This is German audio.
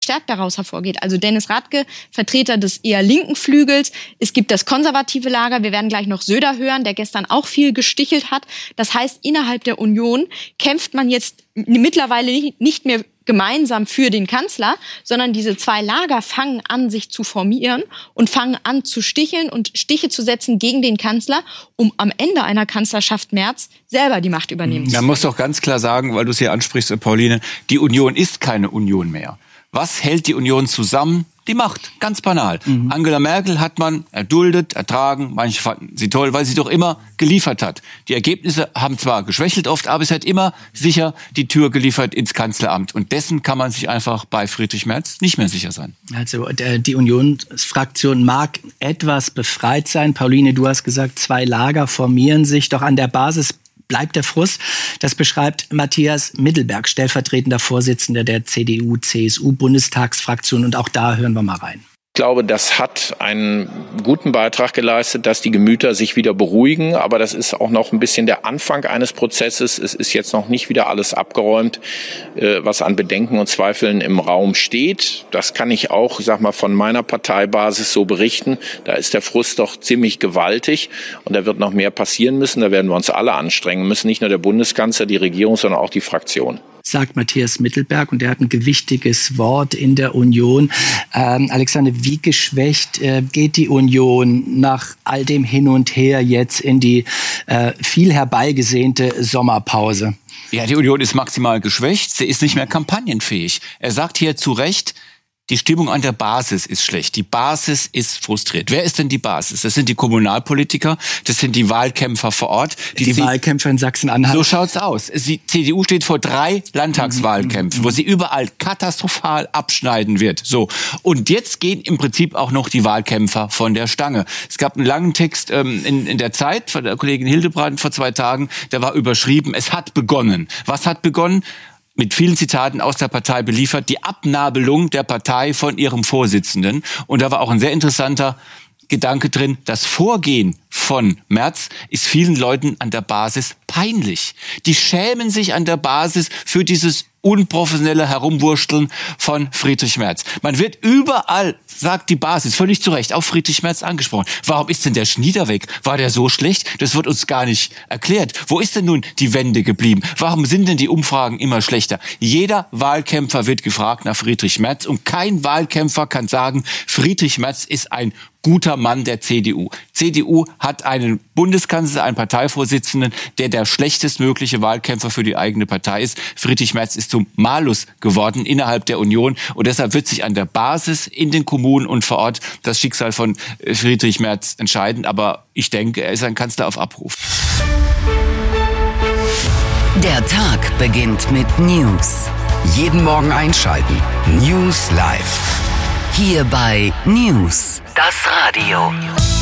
verstärkt daraus hervorgeht. Also Dennis Radke, Vertreter des eher linken Flügels. Es gibt das konservative Lager. Wir werden gleich noch Söder hören, der gestern auch viel gestichelt hat. Das heißt, innerhalb der Union kämpft man jetzt mittlerweile nicht mehr gemeinsam für den Kanzler, sondern diese zwei Lager fangen an, sich zu formieren und fangen an zu sticheln und Stiche zu setzen gegen den Kanzler, um am Ende einer Kanzlerschaft Merz selber die Macht übernehmen zu können. Man muss doch ganz klar sagen, weil du es hier ansprichst, Pauline, die Union ist keine Union mehr. Was hält die Union zusammen? Die Macht, ganz banal. Angela Merkel hat man erduldet, ertragen, manche fanden sie toll, weil sie doch immer geliefert hat. Die Ergebnisse haben zwar geschwächelt oft, aber es hat immer sicher die Tür geliefert ins Kanzleramt. Und dessen kann man sich einfach bei Friedrich Merz nicht mehr sicher sein. Also die Unionsfraktion mag etwas befreit sein. Pauline, du hast gesagt, 2 Lager formieren sich, doch an der Basis bleibt der Frust. Das beschreibt Matthias Mittelberg, stellvertretender Vorsitzender der CDU-CSU-Bundestagsfraktion. Und auch da hören wir mal rein. Ich glaube, das hat einen guten Beitrag geleistet, dass die Gemüter sich wieder beruhigen. Aber das ist auch noch ein bisschen der Anfang eines Prozesses. Es ist jetzt noch nicht wieder alles abgeräumt, was an Bedenken und Zweifeln im Raum steht. Das kann ich auch, von meiner Parteibasis so berichten. Da ist der Frust doch ziemlich gewaltig. Und da wird noch mehr passieren müssen. Da werden wir uns alle anstrengen müssen. Nicht nur der Bundeskanzler, die Regierung, sondern auch die Fraktion. Sagt Matthias Mittelberg, und der hat ein gewichtiges Wort in der Union. Alexander, wie geschwächt geht die Union nach all dem Hin und Her jetzt in die viel herbeigesehnte Sommerpause? Ja, die Union ist maximal geschwächt. Sie ist nicht mehr kampagnenfähig. Er sagt hier zu Recht, die Stimmung an der Basis ist schlecht. Die Basis ist frustriert. Wer ist denn die Basis? Das sind die Kommunalpolitiker, das sind die Wahlkämpfer vor Ort. Die Wahlkämpfer in Sachsen-Anhalt. So schaut's aus. Die CDU steht vor 3 Landtagswahlkämpfen, wo sie überall katastrophal abschneiden wird. So. Und jetzt gehen im Prinzip auch noch die Wahlkämpfer von der Stange. Es gab einen langen Text in der Zeit von der Kollegin Hildebrand vor 2 Tagen, der war überschrieben, es hat begonnen. Was hat begonnen? Mit vielen Zitaten aus der Partei beliefert, die Abnabelung der Partei von ihrem Vorsitzenden. Und da war auch ein sehr interessanter Gedanke drin, das Vorgehen von Merz ist vielen Leuten an der Basis peinlich. Die schämen sich an der Basis für dieses unprofessionelle Herumwursteln von Friedrich Merz. Man wird überall, sagt die Basis, völlig zu Recht, auf Friedrich Merz angesprochen. Warum ist denn der Schnieder weg? War der so schlecht? Das wird uns gar nicht erklärt. Wo ist denn nun die Wende geblieben? Warum sind denn die Umfragen immer schlechter? Jeder Wahlkämpfer wird gefragt nach Friedrich Merz und kein Wahlkämpfer kann sagen, Friedrich Merz ist ein guter Mann der CDU. CDU hat einen Bundeskanzler, einen Parteivorsitzenden, der schlechtestmögliche Wahlkämpfer für die eigene Partei ist. Friedrich Merz ist zum Malus geworden innerhalb der Union und deshalb wird sich an der Basis in den Kommunen und vor Ort das Schicksal von Friedrich Merz entscheiden. Aber ich denke, er ist ein Kanzler auf Abruf. Der Tag beginnt mit News. Jeden Morgen einschalten. News Live. Hier bei News, das Radio.